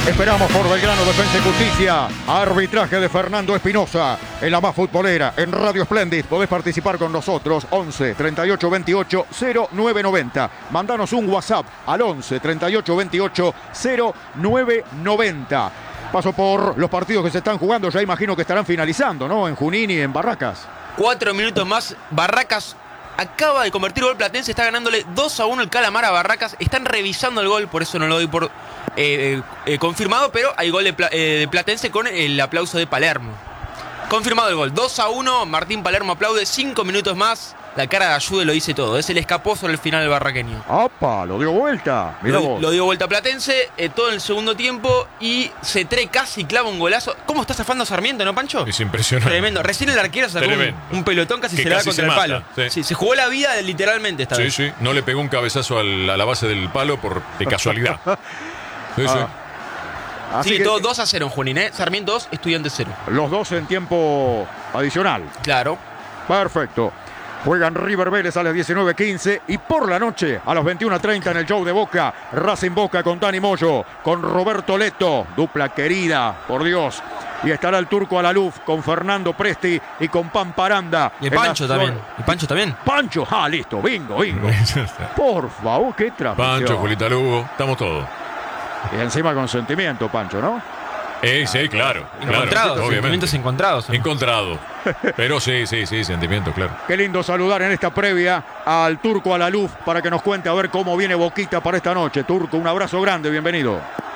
Esperamos por Belgrano Defensa y Justicia. Arbitraje de Fernando Espinosa. En la más futbolera, en Radio Splendid. Podés participar con nosotros. 11 38 28 0990. Mandanos un WhatsApp al 11 38 28 0990. Paso por los partidos que se están jugando. Ya imagino que estarán finalizando, ¿no? En Junín y en Barracas. 4 minutos más. Barracas acaba de convertir gol Platense. Está ganándole 2-1 el Calamar a Barracas. Están revisando el gol, por eso no lo doy por confirmado, pero hay gol de Platense con el aplauso de Palermo. Confirmado el gol, 2-1, Martín Palermo aplaude, 5 minutos más. La cara de Ayude lo dice todo, es el escaposo en el final del barraqueño. ¡Opa! Lo dio vuelta. Mirá vos. Lo dio vuelta a Platense, todo en el segundo tiempo, y Cetré casi clava un golazo. ¿Cómo está zafando Sarmiento, no, Pancho? Es impresionante. Tremendo. Recién el arquero sacó un pelotón, casi se le da contra el palo. Sí, se jugó la vida literalmente esta vez. Sí, no le pegó un cabezazo a la base del palo de casualidad. Sí. Sí, todo 2-0 en Junín, Sarmiento 2, Estudiantes 0. Los dos en tiempo adicional. Claro. Perfecto. Juegan River Vélez a las 19:15 y por la noche a las 21:30 en el show de Boca, Racing Boca con Dani Moyo, con Roberto Leto, dupla querida, por Dios. Y estará el Turco Alaluf con Fernando Presti y con Pamparanda. Y el Pancho también. ¿Y Pancho también? Pancho, listo, bingo. Por favor, qué transmisión. Pancho, Julita Lugo, estamos todos. Y encima con sentimiento, Pancho, ¿no? Sí, claro. Encontrados, obviamente. Sentimientos encontrados. ¿No? Encontrado. Pero sí, sentimiento, claro. Qué lindo saludar en esta previa al Turco Alaluf para que nos cuente a ver cómo viene Boquita para esta noche. Turco, un abrazo grande, bienvenido.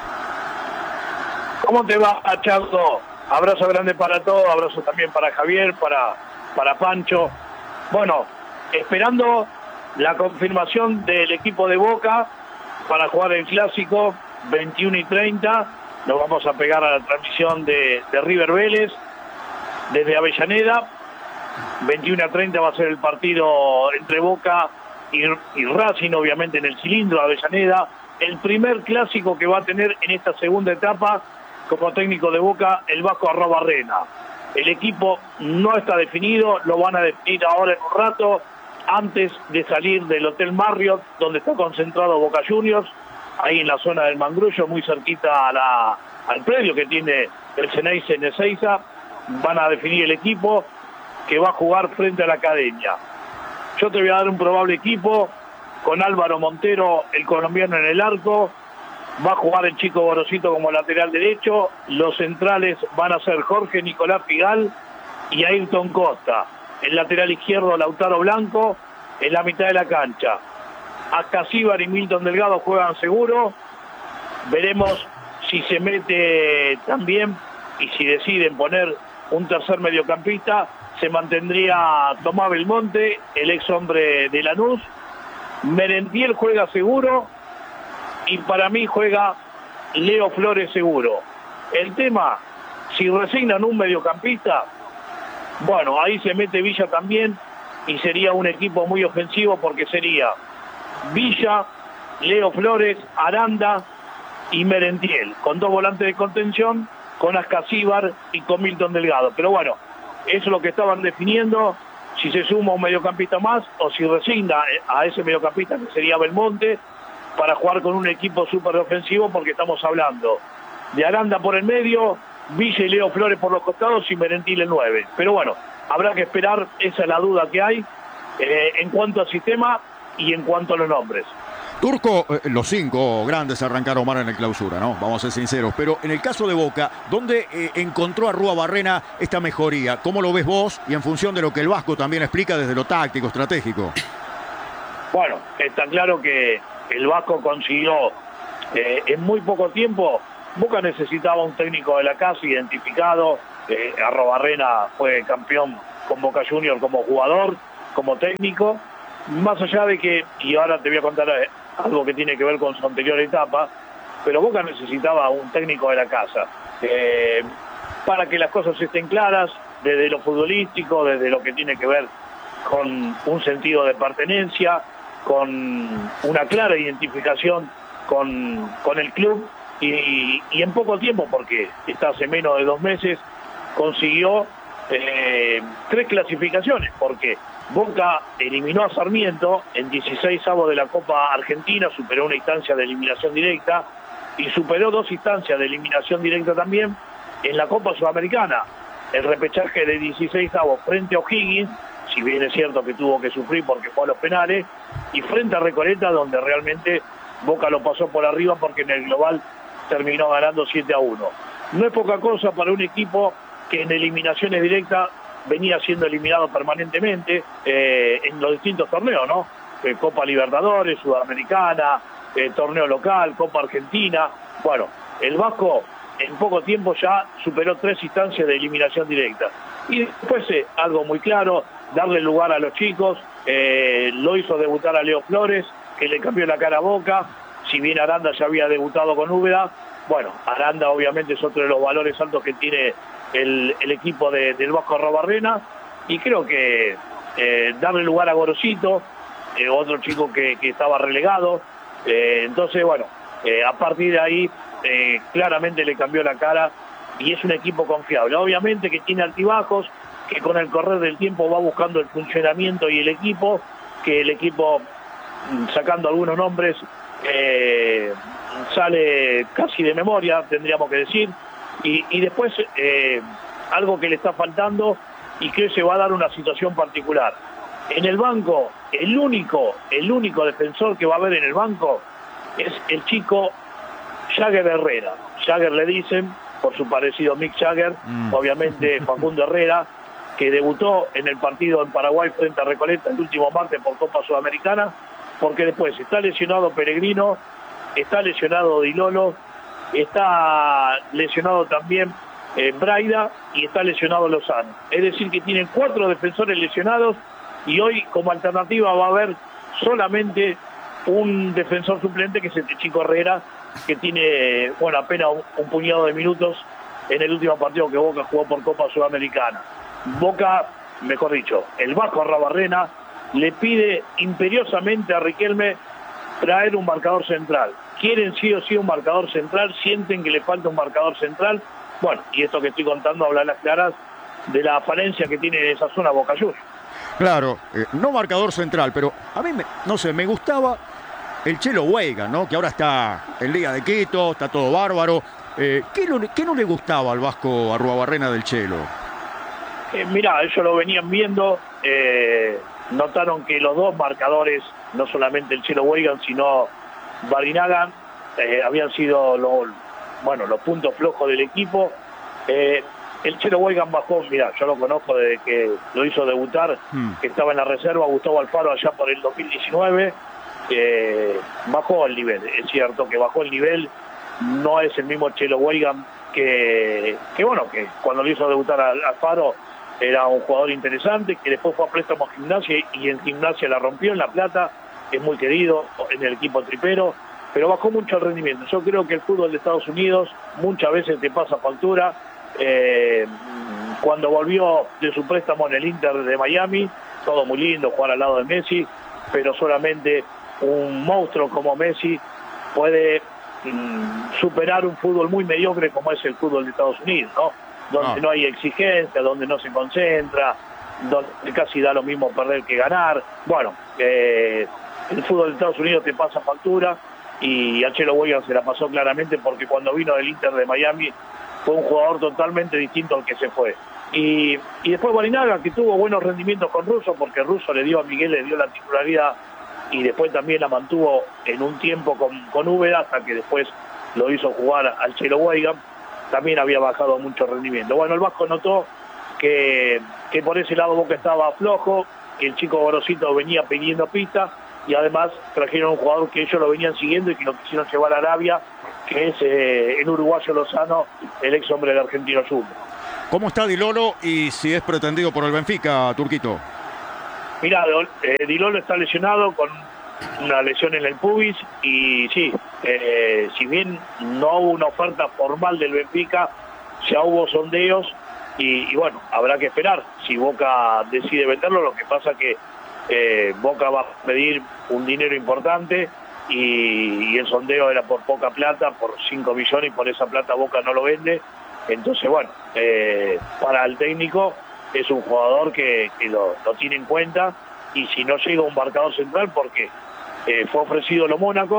¿Cómo te va, Charlo? Abrazo grande para todos, abrazo también para Javier, para Pancho. Bueno, esperando la confirmación del equipo de Boca para jugar el Clásico 21:30. Nos vamos a pegar a la transmisión de River Vélez desde Avellaneda. 21:30 va a ser el partido entre Boca y Racing, obviamente en el cilindro de Avellaneda. El primer clásico que va a tener en esta segunda etapa como técnico de Boca el Vasco Arrobarrena. El equipo no está definido, lo van a definir ahora en un rato, antes de salir del Hotel Marriott, donde está concentrado Boca Juniors, ahí en la zona del Mangrullo, muy cerquita al predio que tiene el Ceneice en Ezeiza. Van a definir el equipo que va a jugar frente a la Academia. Yo te voy a dar un probable equipo con Álvaro Montero, el colombiano, en el arco. Va a jugar el Chico Gorosito como lateral derecho. Los centrales van a ser Jorge Nicolás Figal y Ayrton Costa. El lateral izquierdo, Lautaro Blanco, en la mitad de la cancha. Ascasíbar y Milton Delgado juegan seguro. Veremos si se mete también y si deciden poner un tercer mediocampista. Se mantendría Tomás Belmonte, el ex hombre de Lanús. Merentiel juega seguro. Y para mí juega Leo Flores seguro. El tema, si resignan un mediocampista, bueno, ahí se mete Villa también y sería un equipo muy ofensivo porque sería Villa, Leo Flores, Aranda y Merentiel, con dos volantes de contención, con Ascasíbar y con Milton Delgado. Pero bueno, eso es lo que estaban definiendo, si se suma un mediocampista más o si resigna a ese mediocampista que sería Belmonte, para jugar con un equipo súper ofensivo, porque estamos hablando de Aranda por el medio, Villa y Leo Flores por los costados y Merentiel el 9. Pero bueno, habrá que esperar, esa es la duda que hay en cuanto al sistema y en cuanto a los nombres. Turco, los 5 grandes arrancaron mal en el Clausura, ¿no? Vamos a ser sinceros. Pero en el caso de Boca, ¿dónde encontró Arrúa esta mejoría? ¿Cómo lo ves vos? Y en función de lo que el Vasco también explica desde lo táctico, estratégico. Bueno, está claro que el Vasco consiguió en muy poco tiempo. Boca necesitaba un técnico de la casa identificado. Arrobarrena fue campeón con Boca Juniors como jugador, como técnico. Más allá de que, y ahora te voy a contar algo que tiene que ver con su anterior etapa, pero Boca necesitaba un técnico de la casa para que las cosas estén claras, desde lo futbolístico, desde lo que tiene que ver con un sentido de pertenencia, con una clara identificación con el club y en poco tiempo, porque está hace menos de 2 meses, consiguió 3 clasificaciones, porque Boca eliminó a Sarmiento en 16avos de la Copa Argentina, superó una instancia de eliminación directa, y superó 2 instancias de eliminación directa también en la Copa Sudamericana. El repechaje de 16avos frente a O'Higgins, si bien es cierto que tuvo que sufrir porque fue a los penales, y frente a Recoleta, donde realmente Boca lo pasó por arriba porque en el global terminó ganando 7-1. No es poca cosa para un equipo que en eliminaciones directas venía siendo eliminado permanentemente en los distintos torneos, ¿no? Copa Libertadores, Sudamericana, torneo local, Copa Argentina. Bueno, el Vasco en poco tiempo ya superó 3 instancias de eliminación directa. Y después algo muy claro, darle lugar a los chicos, lo hizo debutar a Leo Flores, que le cambió la cara a Boca, si bien Aranda ya había debutado con Úbeda. Bueno, Aranda obviamente es otro de los valores altos que tiene el equipo del Vasco Arruabarrena, y creo que darle lugar a Gorosito, otro chico que estaba relegado, entonces bueno, a partir de ahí claramente le cambió la cara y es un equipo confiable. Obviamente que tiene altibajos, que con el correr del tiempo va buscando el funcionamiento y el equipo, que el equipo, sacando algunos nombres, sale casi de memoria, tendríamos que decir, y después algo que le está faltando y que se va a dar una situación particular. En el banco, el único defensor que va a haber en el banco es el chico Jagger Herrera. Jagger le dicen, por su parecido a Mick Jagger, obviamente Facundo Herrera, que debutó en el partido en Paraguay frente a Recoleta el último martes por Copa Sudamericana, porque después está lesionado Peregrino, está lesionado Di Lolo, está lesionado también Braida y está lesionado Lozano. Es decir, que tienen 4 defensores lesionados y hoy como alternativa va a haber solamente un defensor suplente, que es este chico Herrera, que tiene, bueno, apenas un puñado de minutos en el último partido que Boca jugó por Copa Sudamericana. Boca, mejor dicho, el Vasco Arruabarrena le pide imperiosamente a Riquelme traer un marcador central. Quieren sí o sí un marcador central, sienten que le falta un marcador central. Bueno, y esto que estoy contando habla a las claras de la falencia que tiene esa zona Boca Juniors. Claro, no marcador central, pero a mí, no sé, me gustaba el Chelo Weigan, ¿no? Que ahora está en Liga de Quito, está todo bárbaro. ¿Qué no le gustaba al Vasco Arruabarrena del Chelo? Mirá, ellos lo venían viendo, notaron que los dos marcadores, no solamente el Chelo Weigan, sino Barinaga, habían sido los puntos flojos del equipo. El Chelo Weigan bajó, mirá, yo lo conozco desde que lo hizo debutar, que estaba en la reserva, Gustavo Alfaro allá por el 2019, bajó el nivel, es cierto que bajó el nivel, no es el mismo Chelo Weigan que cuando lo hizo debutar a Alfaro era un jugador interesante, que después fue a préstamo a Gimnasia y en Gimnasia la rompió en La Plata, es muy querido en el equipo tripero, pero bajó mucho el rendimiento. Yo creo que el fútbol de Estados Unidos muchas veces te pasa factura. Cuando volvió de su préstamo en el Inter de Miami, todo muy lindo, jugar al lado de Messi, pero solamente un monstruo como Messi puede superar un fútbol muy mediocre como es el fútbol de Estados Unidos, ¿no? Donde no hay exigencia, donde no se concentra, donde casi da lo mismo perder que ganar. Bueno, el fútbol de Estados Unidos te pasa factura y a Chelo Weigan se la pasó claramente porque cuando vino del Inter de Miami fue un jugador totalmente distinto al que se fue. Y después Barinaga, que tuvo buenos rendimientos con Russo, porque Russo le dio a Miguel, le dio la titularidad y después también la mantuvo en un tiempo con Úbeda, hasta que después lo hizo jugar al Chelo Weigan, también había bajado mucho rendimiento. Bueno, el Vasco notó que por ese lado Boca estaba flojo, que el chico Gorosito venía pidiendo pista, y además trajeron un jugador que ellos lo venían siguiendo y que lo quisieron llevar a Arabia, que es el uruguayo Lozano, el ex hombre del Argentino Juniors. ¿Cómo está Di Lolo y si es pretendido por el Benfica, Turquito? Mirá, Di Lolo está lesionado con una lesión en el pubis y sí, si bien no hubo una oferta formal del Benfica, ya hubo sondeos y bueno, habrá que esperar si Boca decide venderlo. Lo que pasa que Boca va a pedir un dinero importante y el sondeo era por poca plata, por 5 millones, y por esa plata Boca no lo vende. Entonces bueno, para el técnico es un jugador que lo tiene en cuenta, y si no llega un marcador central, porque fue ofrecido lo Mónaco,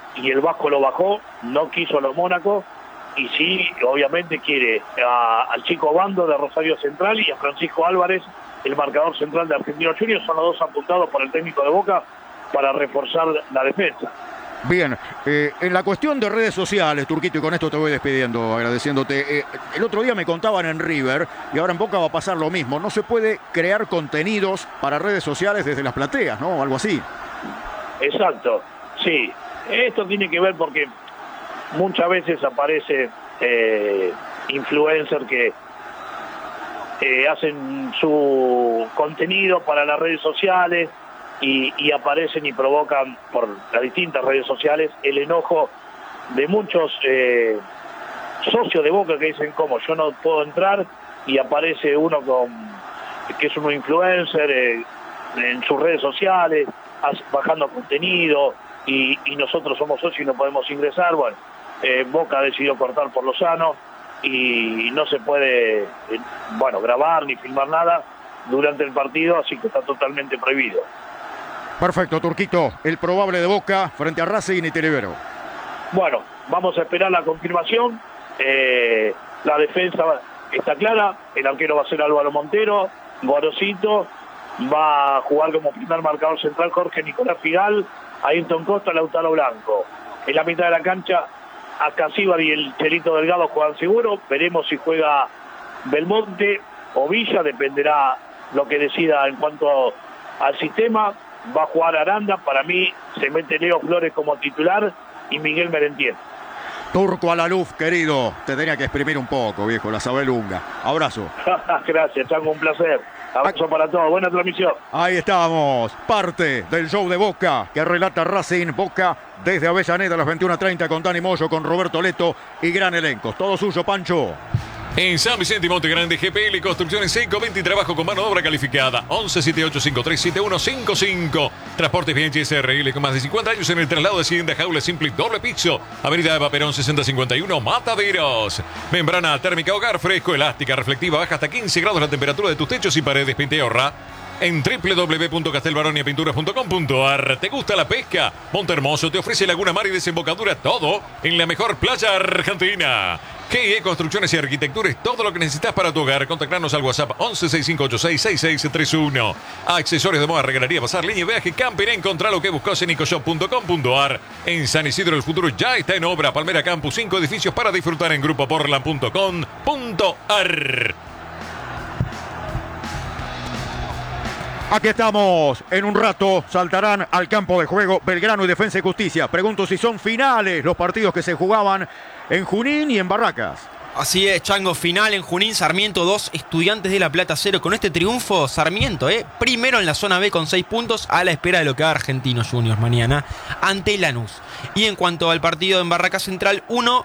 y el Vasco lo bajó, no quiso a los Mónacos, y sí, obviamente quiere al chico Bando de Rosario Central y a Francisco Álvarez, el marcador central de Argentinos Juniors, son los dos apuntados por el técnico de Boca para reforzar la defensa. Bien, en la cuestión de redes sociales, Turquito, y con esto te voy despidiendo, agradeciéndote. El otro día me contaban en River, y ahora en Boca va a pasar lo mismo. No se puede crear contenidos para redes sociales desde las plateas, ¿no? Algo así. Exacto, sí. Esto tiene que ver porque muchas veces aparece influencers que hacen su contenido para las redes sociales y aparecen y provocan por las distintas redes sociales el enojo de muchos socios de Boca que dicen, ¿cómo? Yo no puedo entrar, y aparece uno que es un influencer en sus redes sociales, bajando contenido, y nosotros somos socios y no podemos ingresar. Bueno, Boca decidió cortar por lo sano y no se puede grabar ni filmar nada durante el partido, así que está totalmente prohibido. Perfecto, Turquito. El probable de Boca frente a Racing y te libero. Bueno, vamos a esperar la confirmación. La defensa está clara. El arquero va a ser Álvaro Montero. Gorosito va a jugar como primer marcador central Jorge Nicolás Figal. Ayrton Costa, Lautaro Blanco. En la mitad de la cancha, Acasíbar y el Chelito Delgado juegan seguro. Veremos si juega Belmonte o Villa, dependerá lo que decida en cuanto al sistema. Va a jugar Aranda, para mí se mete Leo Flores como titular y Miguel Merentiel. Turco a la luz, querido. Te tenía que exprimir un poco, viejo, la sabelunga. Abrazo. Gracias, Chango, un placer. Abrazo para todos, buena transmisión. Ahí estamos, parte del show de Boca que relata Racing. Boca desde Avellaneda a las 21:30 con Dani Moyo, con Roberto Leto y gran elenco. Todo suyo, Pancho. En San Vicente y Monte Grande, GPL Construcciones Seco, 20 y trabajo con mano de obra calificada. 1178537155. Transportes Bianchi SRL con más de 50 años en el traslado de Hacienda Jaula Simple doble piso. Avenida Eva Perón 6051, Mataderos. Membrana térmica hogar, fresco, elástica, reflectiva, baja hasta 15 grados la temperatura de tus techos y paredes. Pinta y ahorra en www.castelbaroniapinturas.com.ar. ¿Te gusta la pesca? Montehermoso te ofrece Laguna Mar y desembocadura, todo en la mejor playa argentina. GE Construcciones y Arquitectura es todo lo que necesitas para tu hogar. Contactarnos al WhatsApp 1165866631. Accesorios de moda, regalaría, pasar línea y viaje camper. Encontrá lo que buscas en ecoshop.com.ar. En San Isidro el futuro ya está en obra. Palmera Campus, 5 edificios para disfrutar en grupoportland.com.ar. Aquí estamos, en un rato saltarán al campo de juego Belgrano y Defensa y Justicia. Pregunto si son finales los partidos que se jugaban en Junín y en Barracas. Así es, Chango, final en Junín, Sarmiento 2, Estudiantes de La Plata 0. Con este triunfo, Sarmiento, primero en la zona B con 6 puntos, a la espera de lo que haga Argentinos Juniors mañana ante Lanús. Y en cuanto al partido en Barracas Central,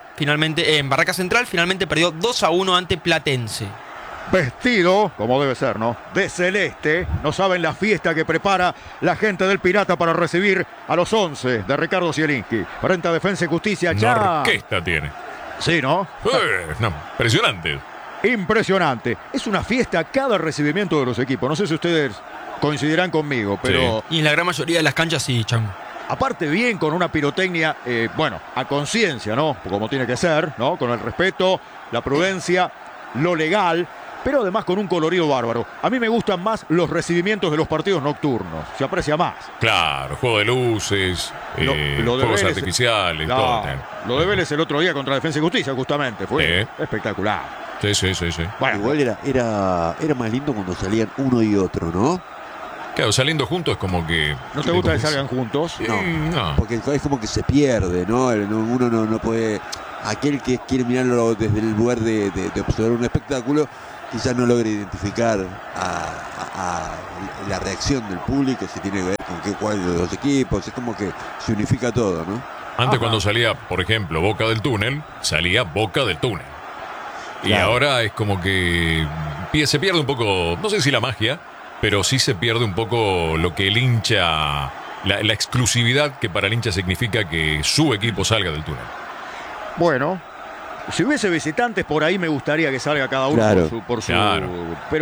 finalmente perdió 2-1 ante Platense. Vestido, como debe ser, ¿no?, de celeste. No saben la fiesta que prepara la gente del Pirata para recibir a los 11 de Ricardo Zielinski. Frente a Defensa y Justicia ya. Una orquesta tiene. Sí, ¿no? No, impresionante. Impresionante. Es una fiesta cada recibimiento de los equipos. No sé si ustedes coincidirán conmigo, pero... Sí. Y en la gran mayoría de las canchas sí, Chango. Aparte bien, con una pirotecnia, a conciencia, ¿no? Como tiene que ser, ¿no? Con el respeto, la prudencia, lo legal, pero además con un colorido bárbaro. A mí me gustan más los recibimientos de los partidos nocturnos, se aprecia más. Claro, juego de luces, Lo de fuegos Vélez, artificiales, no, todo. Lo de Vélez el otro día contra Defensa y Justicia, justamente, fue espectacular. Sí. Bueno, igual era más lindo cuando salían uno y otro, ¿no? Claro, saliendo juntos es como que... ¿no te gusta que salgan juntos? No. Porque es como que se pierde, ¿no? Uno no puede... Aquel que quiere mirarlo desde el lugar de observar un espectáculo, quizás no logre identificar a la reacción del público, si tiene que ver con cuál de los equipos. Es como que se unifica todo, ¿no? Antes cuando salía, por ejemplo, Boca del Túnel, salía Boca del Túnel. Y Claro. ahora es como que se pierde un poco, no sé si la magia, pero sí se pierde un poco lo que el hincha, la exclusividad que para el hincha significa que su equipo salga del túnel. Bueno, si hubiese visitantes por ahí me gustaría que salga cada uno Claro. por su Claro. pero